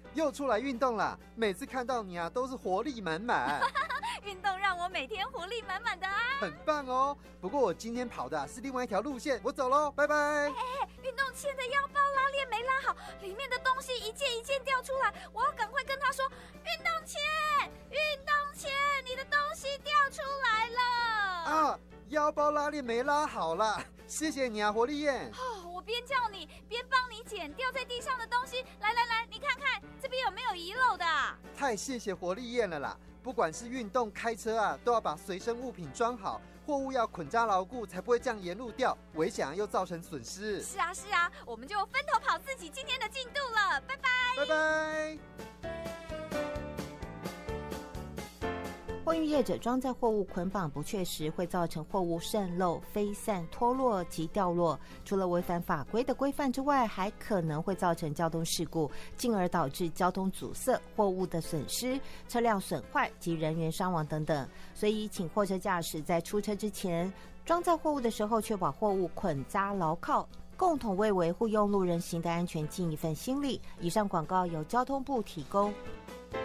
又出来运动啦！每次看到你啊，都是活力满满。 运动让我每天活力满满的啊， 很棒哦。不过我今天跑的是另外一条路线，我走咯，拜拜。 运动前的腰包拉链没拉好，里面的东西一件一件掉出来，我要赶快跟他说，运动前，你的东西掉出来了啊！腰包拉链没拉好啦，谢谢你啊，活力燕。 我边叫你边帮你捡掉在地上的东西，来，你看看这边有没有遗漏的？ 太谢谢活力燕了啦！不管是运动开车啊，都要把随身物品装好，货物要捆扎牢固，才不会这样沿路掉，危险又造成损失。 是啊，我们就分头跑自己今天的进度了，拜拜。 货运业者装载货物捆绑不确实，会造成货物渗漏、飞散、脱落及掉落。除了违反法规的规范之外，还可能会造成交通事故，进而导致交通阻塞、货物的损失、车辆损坏及人员伤亡等等。所以，请货车驾驶在出车之前，装载货物的时候，确保货物捆扎牢靠，共同为维护用路人行的安全尽一份心力。以上广告由交通部提供。